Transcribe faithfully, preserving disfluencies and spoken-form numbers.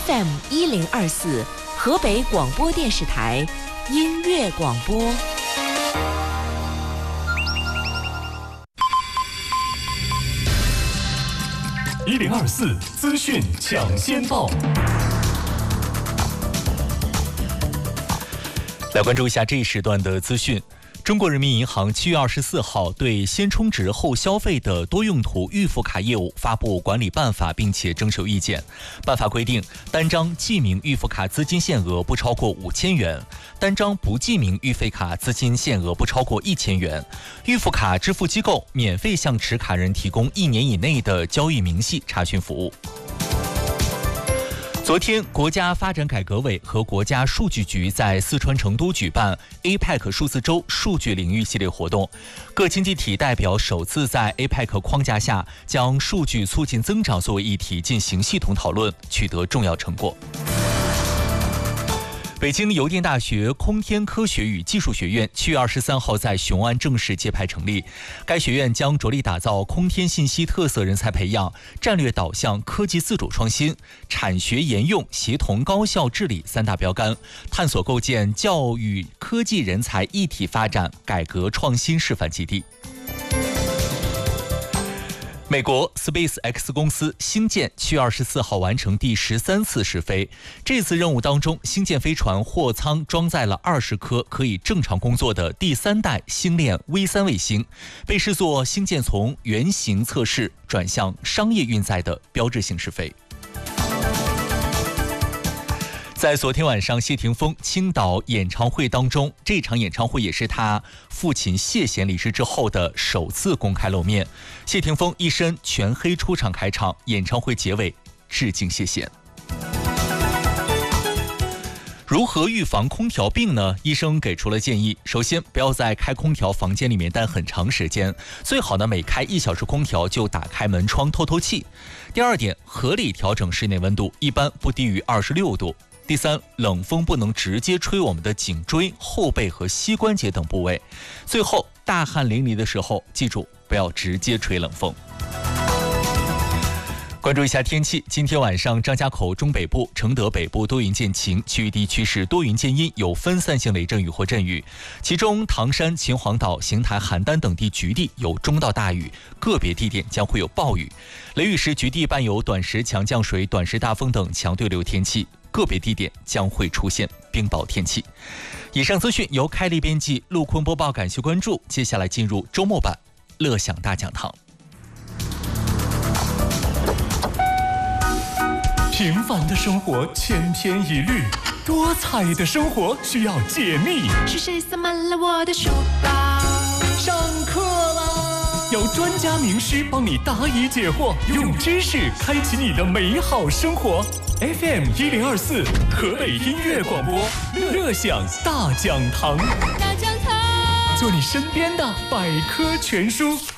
F M 一零二四，河北广播电视台音乐广播。 一零二四资讯抢先报，来关注一下这一时段的资讯。中国人民银行七月二十四号对先充值后消费的多用途预付卡业务发布管理办法，并且征求意见。办法规定，单张记名预付卡资金限额不超过五千元，单张不记名预费卡资金限额不超过一千元。预付卡支付机构免费向持卡人提供一年以内的交易明细查询服务。昨天，国家发展改革委和国家数据局在四川成都举办 A P E C 数字周数据领域系列活动，各经济体代表首次在 A P E C 框架下将数据促进增长作为议题进行系统讨论，取得重要成果。北京邮电大学空天科学与技术学院七月二十三号在雄安正式揭牌成立。该学院将着力打造空天信息特色人才培养、战略导向科技自主创新、产学研用协同高效治理三大标杆，探索构建教育科技人才一体发展改革创新示范基地。美国 SpaceX 公司星舰七月二十四号完成第十三次试飞。这次任务当中，星舰飞船货舱装载了二十颗可以正常工作的第三代星链 V 三卫星，被视作星舰从原型测试转向商业运载的标志性试飞。在昨天晚上，谢霆锋青岛演唱会当中，这场演唱会也是他父亲谢贤离世之后的首次公开露面。谢霆锋一身全黑出场开场，演唱会结尾致敬谢贤。如何预防空调病呢？医生给出了建议。首先，不要在开空调房间里面待很长时间，最好呢每开一小时空调就打开门窗透透气。第二点，合理调整室内温度，一般不低于二十六度。第三，冷风不能直接吹我们的颈椎、后背和膝关节等部位。最后，大汗淋漓的时候，记住不要直接吹冷风。关注一下天气，今天晚上张家口中北部、承德北部多云见晴，其余地区是多云见阴，有分散性雷阵雨或阵雨。其中唐山、秦皇岛、邢台、邯郸等地局地有中到大雨，个别地点将会有暴雨。雷雨时局地伴有短时强降水、短时大风等强对流天气，个别地点将会出现冰雹天气。以上资讯由开立编辑，陆坤播报，感谢关注。接下来进入周末版乐享大讲堂。平凡的生活千篇一律，多彩的生活需要解密。 是谁塞满了我的书包？ 上课啦！有专家名师帮你答疑解惑，用知识开启你的美好生活。F M 一零二四，河北音乐广播，乐享大讲堂。 大讲堂， 做你身边的百科全书。